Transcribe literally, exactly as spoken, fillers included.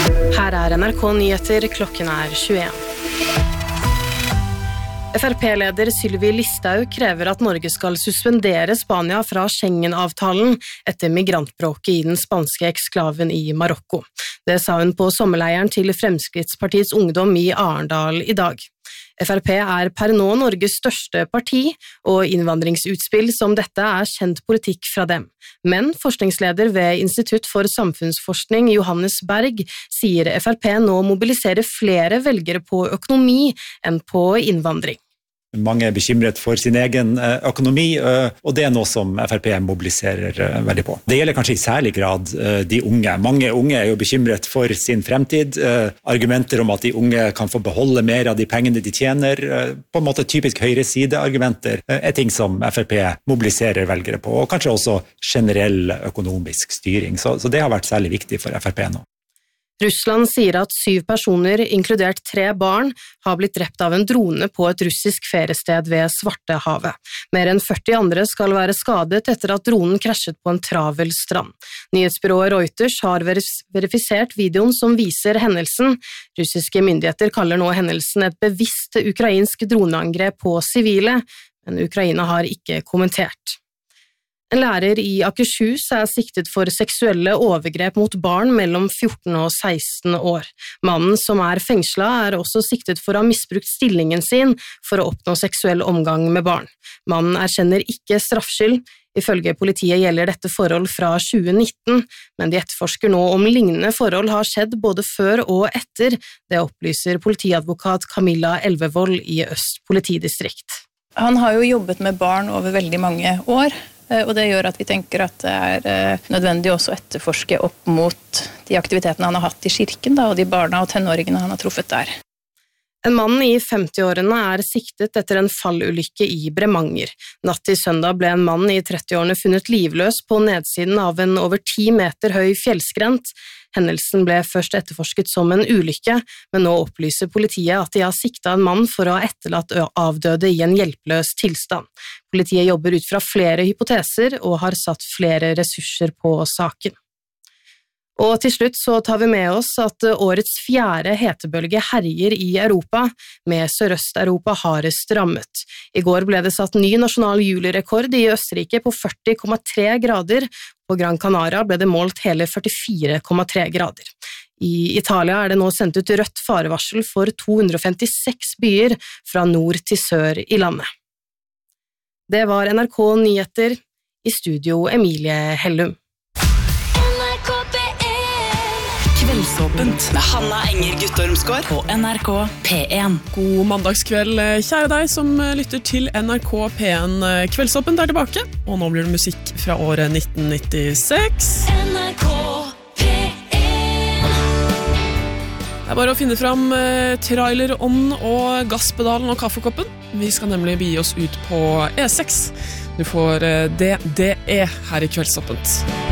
Her er N R K Nyheter, klokken er tjueen. F R P-leder Sylvi Listhaug krever at Norge skal suspendere Spania fra Schengen-avtalen etter migrantbråket i den spanske eksklaven i Marokko. Det sa hun på sommerleiren til Fremskrittspartiets ungdom i Arendal i dag. F R P er per nå Norges største parti, og innvandringsutspill som dette er kjent politikk fra dem. Men forskningsleder ved Institutt for samfunnsforskning Johannes Berg sier F R P nå mobiliserer flere velgere på økonomi enn på innvandring. Mange er bekymret for sin egen økonomi, og det er noe som F R P mobiliserer veldig på. Det gjelder kanskje i særlig grad de unge. Mange unge er jo bekymret for sin fremtid. Argumenter om at de unge kan få beholde mer av de pengene de tjener, på en måte typisk høyreside-argumenter, er ting som F R P mobiliserer velgere på, og kanskje også generell økonomisk styring. Så, så det har vært særlig viktig for F R P nå. Russland sier at syv personer, inkludert tre barn, har blitt drept av en drone på et russisk feriested ved Svartehavet. Mer enn førti andre skal være skadet etter at dronen krasjet på en travel strand. Nyhetsbyrået Reuters har verifisert videoen som viser hendelsen. Russiske myndigheter kaller nå hendelsen et bevisst ukrainsk droneangrep på sivile, men Ukraina har ikke kommentert. En lærer i Akershus er siktet for seksuelle overgrep mot barn mellom fjorten og seksten år. Mannen som er fengslet er også siktet for å ha misbrukt stillingen sin for å oppnå seksuell omgang med barn. Mannen erkjenner ikke straffskyld. Ifølge politiet gjelder dette forhold fra tjue nitten, men de etterforsker nå om lignende forhold har skjedd både før og etter. Det opplyser politiadvokat Camilla Elvevold i Øst politidistrikt. Han har jo jobbet med barn over veldig mange år, og det gjør at vi tenker at det er nødvendig også å etterforske opp mot de aktivitetene han har hatt i kirken, da, og de barna og tenåringene han har truffet der. En mann i femti-årene er siktet etter en fallulykke i Bremanger. Natt til søndag ble en mann i trettiårene funnet livløs på nedsiden av en over ti meter høy fjellskrent. Hendelsen ble først etterforsket som en ulykke, men nå opplyser politiet at de har siktet en mann for å ha etterlatt avdøde i en hjelpeløs tilstand. Politiet jobber ut fra flere hypoteser og har satt flere ressurser på saken. Og til slutt så tar vi med oss at årets fjerde hetebølge herjer i Europa, med Sørøst-Europa hardest rammet. I går ble det satt ny nasjonal julirekord i Østerrike på førti komma tre grader. På Gran Canaria ble det målt hele førtifire komma tre grader. I Italia er det nå sendt ut rødt farevarsel for to hundre og femtiseks byer fra nord til sør i landet. Det var N R K Nyheter, i studio Emilie Hellum. Kveldsåpent med Hanna Enger Guttormsgård på N R K P en. God mandagskveld, kjære deg som lytter til N R K P en. Kveldsåpent er tilbake, og nå blir det musikk fra året nitten nittiseks. N R K P en. Det er bare å finne fram trailerånden og gasspedalen og kaffekoppen. Vi skal nemlig begi oss ut på E seks. Du får D D E her i Kveldsåpent.